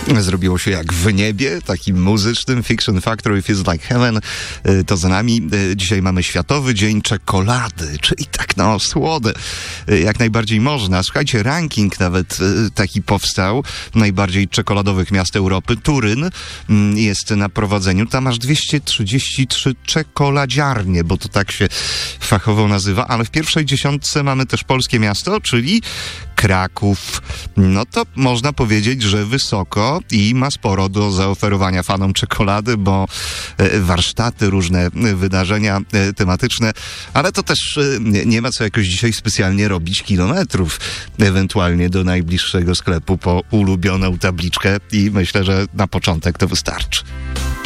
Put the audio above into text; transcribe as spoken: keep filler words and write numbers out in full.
Zrobiło się jak w niebie, takim muzycznym. Fiction Factory Feels Like Heaven to za nami. Dzisiaj mamy Światowy Dzień Czekolady, czyli tak na osłodę, jak najbardziej można. Słuchajcie, ranking nawet taki powstał najbardziej czekoladowych miast Europy. Turyn jest na prowadzeniu. Tam aż dwieście trzydzieści trzy czekoladziarnie, bo to tak się fachowo nazywa, ale w pierwszej dziesiątce mamy też polskie miasto, czyli Kraków. No to można powiedzieć, że wysoko i ma sporo do zaoferowania fanom czekolady, bo warsztaty, różne wydarzenia tematyczne, ale to też nie ma co jakoś dzisiaj specjalnie robić kilometrów, ewentualnie do najbliższego sklepu po ulubioną tabliczkę i myślę, że na początek to wystarczy.